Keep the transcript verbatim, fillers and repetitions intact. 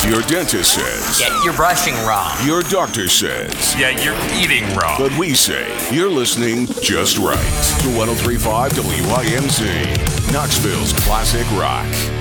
Your dentist says. Yeah, you're brushing wrong. Your doctor says. Yeah, you're eating wrong. But we say you're listening just right to one oh three point five W I M Z, Knoxville's classic rock.